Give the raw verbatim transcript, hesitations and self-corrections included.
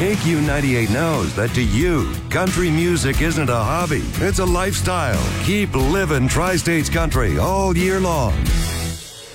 K Q ninety-eight knows that to you, country music isn't a hobby, it's a lifestyle. Keep living Tri-States country all year long.